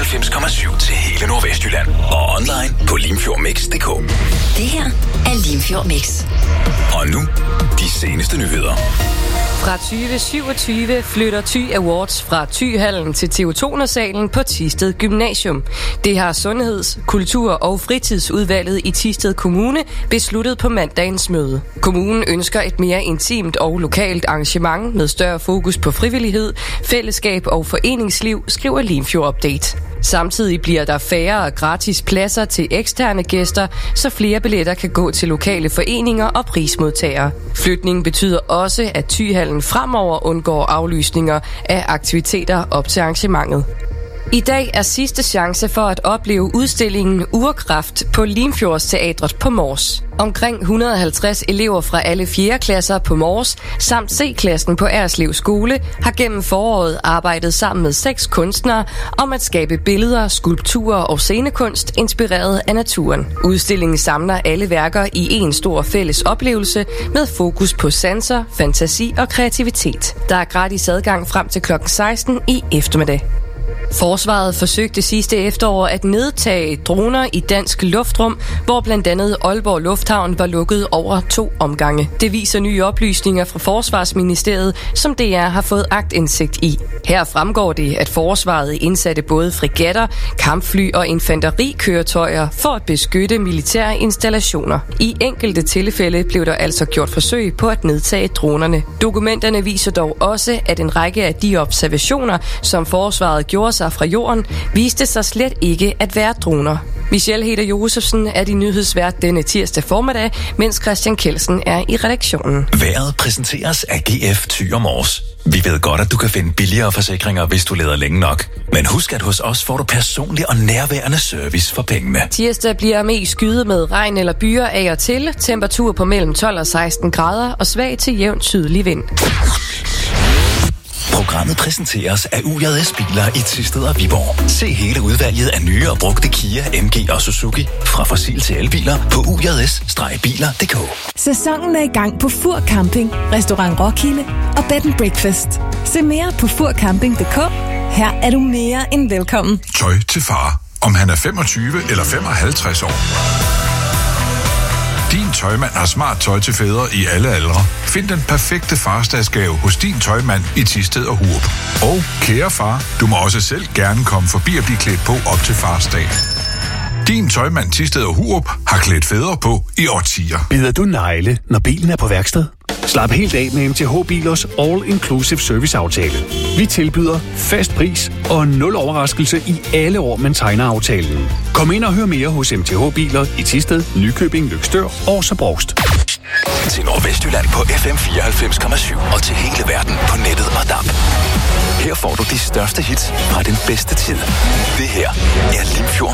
94,7 til hele Nordvestjylland. Og online på limfjordmix.dk. Det her er Limfjord Mix. Og nu, de seneste nyheder. Fra 2027 flytter Thy Awards fra Thyhallen til Teotonersalen på Thisted Gymnasium. Det har Sundheds-, Kultur- og Fritidsudvalget i Thisted Kommune besluttet på mandagens møde. Kommunen ønsker et mere intimt og lokalt arrangement med større fokus på frivillighed, fællesskab og foreningsliv, skriver Limfjord Update. Samtidig bliver der færre gratis pladser til eksterne gæster, så flere billetter kan gå til lokale foreninger og prismodtagere. Flytningen betyder også, at Thyhallen fremover undgår aflysninger af aktiviteter op til arrangementet. I dag er sidste chance for at opleve udstillingen Urkraft på Limfjordsteatret på Mors. Omkring 150 elever fra alle 4. klasser på Mors samt C-klassen på Erslev Skole har gennem foråret arbejdet sammen med 6 kunstnere om at skabe billeder, skulpturer og scenekunst inspireret af naturen. Udstillingen samler alle værker i en stor fælles oplevelse med fokus på sanser, fantasi og kreativitet. Der er gratis adgang frem til kl. 16 i eftermiddag. Forsvaret forsøgte sidste efterår at nedtage droner i dansk luftrum, hvor blandt andet Aalborg Lufthavn var lukket over 2 omgange. Det viser nye oplysninger fra Forsvarsministeriet, som DR har fået aktindsigt i. Her fremgår det, at forsvaret indsatte både fregatter, kampfly og infanterikøretøjer for at beskytte militære installationer. I enkelte tilfælde blev der altså gjort forsøg på at nedtage dronerne. Dokumenterne viser dog også, at en række af de observationer, som forsvaret gjorde sig fra jorden, viste sig slet ikke at være droner. Michelle Heder Josefsen er din nyhedsvært denne tirsdag formiddag, mens Christian Kelsen er i redaktionen. Vejret præsenteres af GF Thy og Mors. Vi ved godt, at du kan finde billigere forsikringer, hvis du leder længe nok. Men husk, at hos os får du personlig og nærværende service for pengene. Tirsdag bliver mest skyet med regn eller byer af og til. Temperatur på mellem 12 og 16 grader og svag til jævn sydlig vind. Programmet præsenteres af UJS Biler i Thisted og Viborg. Se hele udvalget af nye og brugte Kia, MG og Suzuki fra fossil til elbiler på UJS-biler.dk. Sæsonen er i gang på Fur Camping, Restaurant Roskilde og Bed & Breakfast. Se mere på furcamping.dk. Her er du mere end velkommen. Tøj til far. Om han er 25 eller 55 år. Din Tøjmand har smart tøj til fædre i alle aldre. Find den perfekte farsdagsgave hos Din Tøjmand i Thisted og Hurup. Og kære far, du må også selv gerne komme forbi og blive klædt på op til farsdag. Din Tøjmand Thisted og Hurup har klædt fædre på i årtier. Bider du negle, når bilen er på værksted? Slap helt af med MTH Bilers All-Inclusive Service-aftale. Vi tilbyder fast pris og 0 overraskelse i alle år, man tegner aftalen. Kom ind og hør mere hos MTH Biler i Thisted, Nykøbing, Løgstør og Brovst. Til Nordvestjylland på FM 94,7 og til hele verden på nettet og DAB. Her får du de største hits fra den bedste tid. Det her er Limfjord